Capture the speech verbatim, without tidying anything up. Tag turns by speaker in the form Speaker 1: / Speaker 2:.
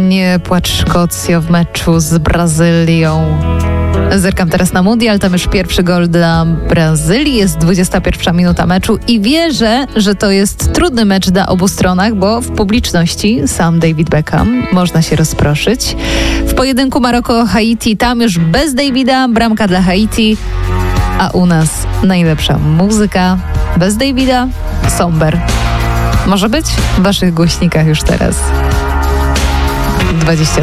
Speaker 1: Nie płacz, Szkocja, w meczu z Brazylią. Zerkam teraz na mundial, tam już pierwszy gol dla Brazylii, jest dwudziesta pierwsza minuta meczu i wierzę, że to jest trudny mecz dla obu stronach, bo w publiczności sam David Beckham, można się rozproszyć. W pojedynku Maroko-Haiti tam już bez Davida, bramka dla Haiti, a u nas najlepsza muzyka, bez Davida, Somber. Może być w waszych głośnikach już teraz. dwadzieścia